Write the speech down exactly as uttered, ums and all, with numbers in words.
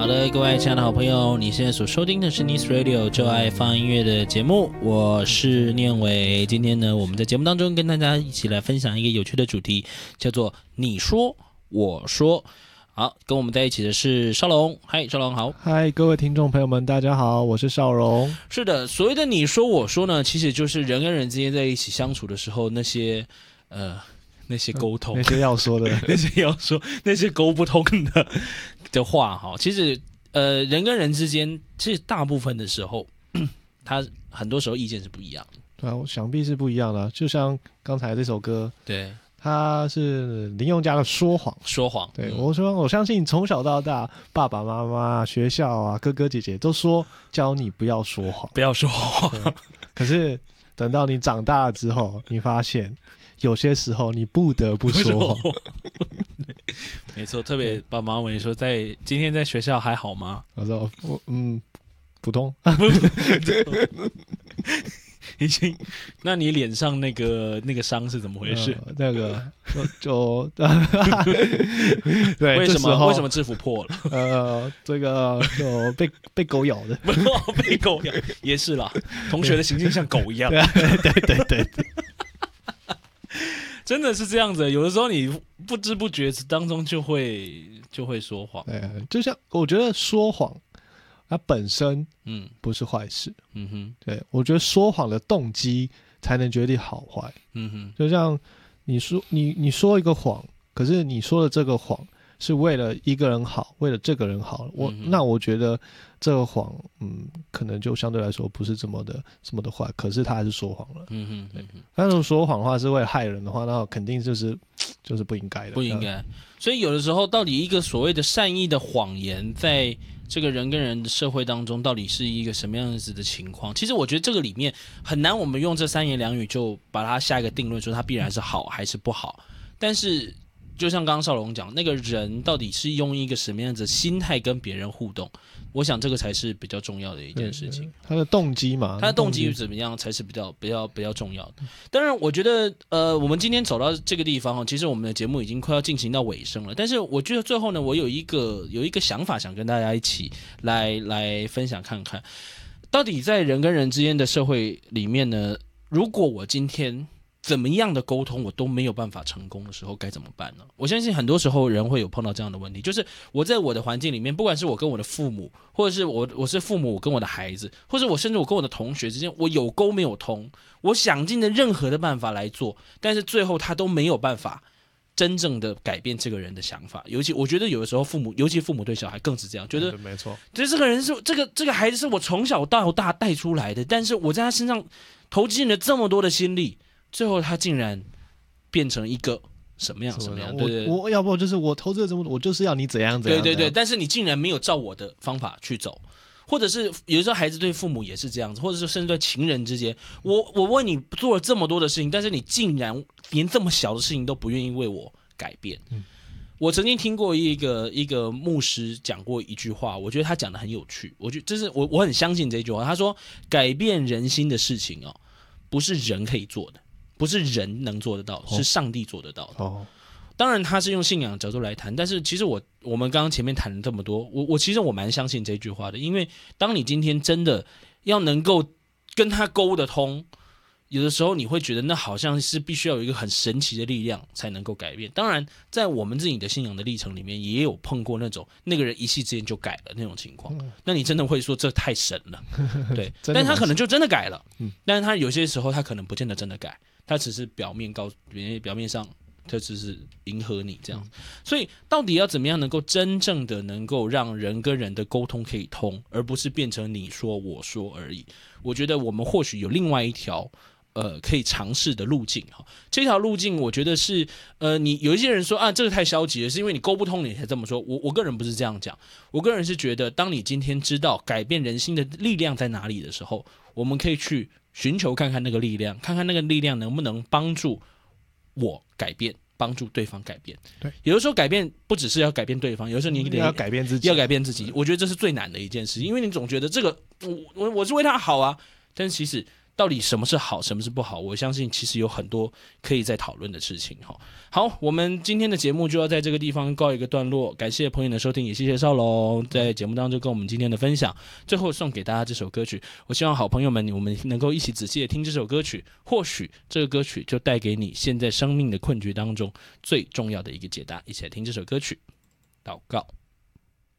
好的，各位亲爱的好朋友，你现在所收听的是 Nice Radio 就爱放音乐的节目，我是念伟。今天呢，我们在节目当中跟大家一起来分享一个有趣的主题，叫做你说我说。好，跟我们在一起的是邵龙。嗨，邵龙好。 嗨，各位听众朋友们，大家好，我是邵荣。 是的，所谓的你说我说呢，其实就是人跟人之间在一起相处的时候，那些呃那些沟通， 那些要说的， 那些要说，那些沟不通的的话哈。其实呃，人跟人之间，其实大部分的时候，他很多时候意见是不一样的。 对啊，我想必是不一样的。就像刚才这首歌， 对。 他是林宥嘉的说谎， 说谎。 对、 嗯、 我说，我相信从小到大，爸爸妈妈、学校啊、哥哥姐姐都说教你不要说谎， 不要说谎。 可是等到你长大了之后，你发现有些时候你不得不说谎。 没错，特别爸爸妈妈问你说，在今天在学校还好吗？ 我说，我嗯，普通。 已经，那你脸上那个那个伤是怎么回事？ 呃、那个就就对， 为什么为什么制服破了？ 呃，这个就被被狗咬的， 被狗咬也是啦。同学的形象像狗一样， 对对对对对， 真的是这样子。有的时候你不知不觉当中就会就会说谎。 对，就像我觉得说谎。它本身嗯不是坏事， 嗯哼， 对，我觉得说谎的动机才能决定好坏， 嗯哼， 就像你说你你说一个谎，可是你说的这个谎是为了一个人好，为了这个人好，我、嗯、那我觉得这个谎，嗯，可能就相对来说不是这么的这么的坏，可是他还是说谎了， 嗯哼，对。 但是说谎的话是为了害人的话，那肯定就是就是不应该的， 不应该。所以有的时候，到底一个所谓的善意的谎言，在这个人跟人的社会当中，到底是一个什么样子的情况？其实我觉得这个里面很难，我们用这三言两语就把它下一个定论，说它必然是好还是不好。但是就像刚刚邵龙讲，那个人到底是用一个什么样子的心态跟别人互动，我想这个才是比较重要的一件事情。 他的动机嘛， 他的动机怎么样才是比较比较比较重要的。当然，我觉得呃，我们今天走到这个地方，其实我们的节目已经快要进行到尾声了。但是我觉得最后呢，我有一个有一个想法，想跟大家一起来来分享看看，到底在人跟人之间的社会里面呢，如果我今天怎么样的沟通我都没有办法成功的时候该怎么办呢？我相信很多时候人会有碰到这样的问题，就是我在我的环境里面，不管是我跟我的父母，或者是我我是父母我跟我的孩子，或者我甚至我跟我的同学之间，我有沟没有通，我想尽的任何的办法来做，但是最后他都没有办法真正的改变这个人的想法。尤其我觉得有的时候父母，尤其父母对小孩更是这样，觉得没错， 觉得这个人是这个这个孩子是我从小到大带出来的，但是我在他身上投进了这么多的心力，最后他竟然变成一个什么样什么样？对对对， 我我要不就是我投资了这么多，我就是要你怎样怎样。 对对对，但是你竟然没有照我的方法去走，或者是有的时候孩子对父母也是这样子，或者是甚至对情人之间，我我为你做了这么多的事情，但是你竟然连这么小的事情都不愿意为我改变。嗯，我曾经听过一个一个牧师讲过一句话，我觉得他讲的很有趣，我觉得这是我我很相信这句话。他说，改变人心的事情哦，不是人可以做的。不是人能做得到，是上帝做得到的。哦，当然他是用信仰的角度来谈，但是其实我我们刚刚前面谈了这么多，我我其实我蛮相信这句话的，因为当你今天真的要能够跟他沟得通，有的时候你会觉得那好像是必须要有一个很神奇的力量才能够改变。当然，在我们自己的信仰的历程里面，也有碰过那种那个人一夕之间就改了那种情况，嗯，那你真的会说这太神了，对，但他可能就真的改了，嗯，但是他有些时候他可能不见得真的改。他只是表面告表面上，他只是迎合你这样，所以到底要怎么样能够真正的能够让人跟人的沟通可以通，而不是变成你说我说而已？我觉得我们或许有另外一条呃可以尝试的路径哈。这条路径我觉得是呃，你有一些人说啊，这个太消极了，是因为你沟不通你才这么说。我我个人不是这样讲，我个人是觉得，当你今天知道改变人心的力量在哪里的时候，我们可以去寻求看看那个力量，看看那个力量能不能帮助我改变，帮助对方改变。对，有的时候改变不只是要改变对方，有的时候你得要改变自己， 要改变自己。我觉得这是最难的一件事，因为你总觉得这个我我我是为他好啊，但是其实到底什么是好，什么是不好？我相信其实有很多可以再讨论的事情哈。好，我们今天的节目就要在这个地方告一个段落，感谢朋友的收听，也谢谢少龙在节目当中跟我们今天的分享。最后送给大家这首歌曲，我希望好朋友们，我们能够一起仔细的听这首歌曲，或许这个歌曲就带给你现在生命的困局当中最重要的一个解答。一起来听这首歌曲，祷告。